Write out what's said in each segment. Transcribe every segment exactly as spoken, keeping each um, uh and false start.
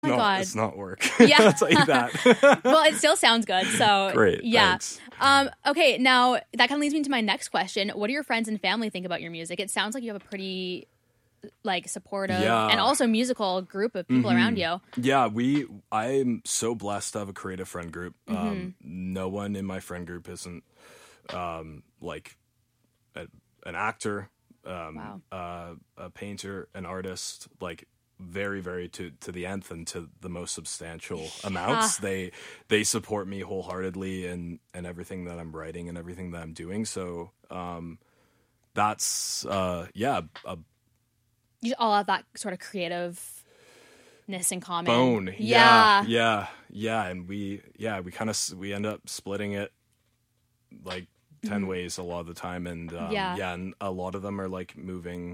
Oh my no, God. it's not work. Yeah. I'll tell you that. Well, it still sounds good. So Great. yeah. Thanks. Um, okay, now that kind of leads me to my next question. What do your friends and family think about your music? It sounds like you have a pretty like supportive Yeah. and also musical group of people Mhm. around you. Yeah, we. I'm so blessed to have a creative friend group. Mm-hmm. Um, no one in my friend group isn't um, like a, an actor, um, Wow. uh, a painter, an artist. Like very, very to to the nth and to the most substantial amounts. They they support me wholeheartedly in and everything that I'm writing and everything that I'm doing. So um, that's uh, yeah. A, You all have that sort of creativeness in common. bone Yeah. yeah yeah yeah and we yeah we kind of we end up splitting it like ten Mhm. ways a lot of the time, and um, Yeah. yeah and a lot of them are like moving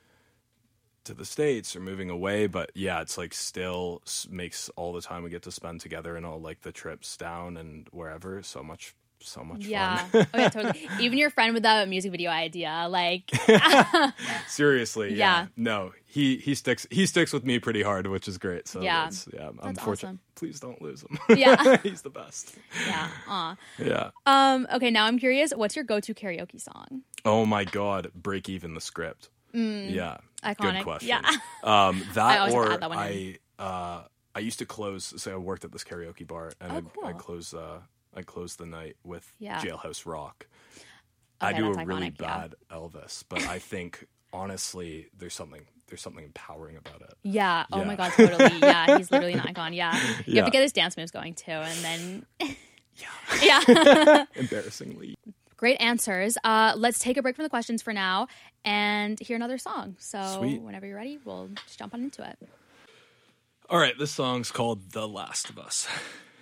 to the States or moving away, but yeah it's like still s- makes all the time we get to spend together and all like the trips down and wherever so much so much Yeah. fun. Oh, yeah, totally. Even your friend with that music video idea, like, Seriously, yeah. Yeah. No, he he sticks he sticks with me pretty hard, which is great. So Yeah. that's, yeah, I'm That's fortunate. awesome. Please don't lose him. Yeah. He's the best. yeah. Aw. Yeah. Um, okay, now I'm curious, what's your go-to karaoke song? Oh my God, break even the script. Yeah, Iconic. good question. Yeah. Um, I that always have to or add that one I uh, I used to close. So I worked at this karaoke bar, and Oh, I, cool. I close uh, I closed the night with Yeah. Jailhouse Rock. I Okay, do a that's really iconic, yeah. bad Elvis, but I think honestly, there's something there's something empowering about it. Yeah. Oh Yeah. my God, totally. Yeah, he's literally an icon. Yeah. You have Yeah. to get his dance moves going too, and then Yeah, yeah. embarrassingly. Great answers. Uh, let's take a break from the questions for now and hear another song. So Sweet. whenever you're ready, we'll just jump on into it. All right, this song's called "The Last of Us."